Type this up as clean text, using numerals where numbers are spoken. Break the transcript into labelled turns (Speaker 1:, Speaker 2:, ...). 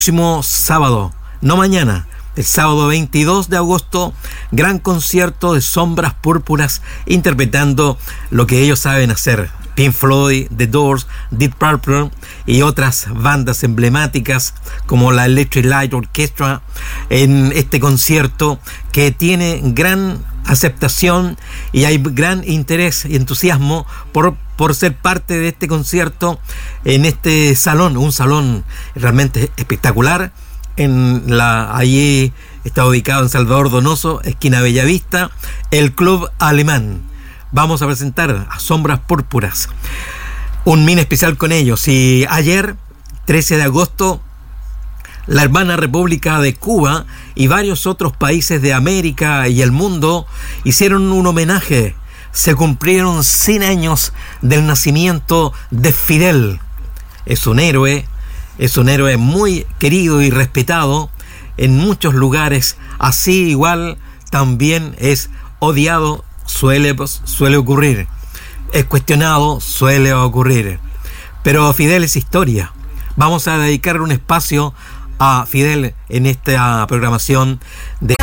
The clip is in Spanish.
Speaker 1: próximo sábado, no mañana, el sábado 22 de agosto, gran concierto de Sombras Púrpuras interpretando lo que ellos saben hacer. Pink Floyd, The Doors, Deep Purple y otras bandas emblemáticas como la Electric Light Orchestra en este concierto que tiene gran aceptación y hay gran interés y entusiasmo por ser parte de este concierto en este salón, un salón realmente espectacular. Allí está ubicado en Salvador Donoso, esquina Bellavista, el Club Alemán. Vamos a presentar a Sombras Púrpuras, un mini especial con ellos. Y ayer, 13 de agosto, la hermana República de Cuba y varios otros países de América y el mundo hicieron un homenaje. Se cumplieron 100 años del nacimiento de Fidel. Es un héroe muy querido y respetado en muchos lugares. Así igual también es odiado. Suele ocurrir, es cuestionado, suele ocurrir, pero Fidel es historia. Vamos a dedicar un espacio a Fidel en esta programación de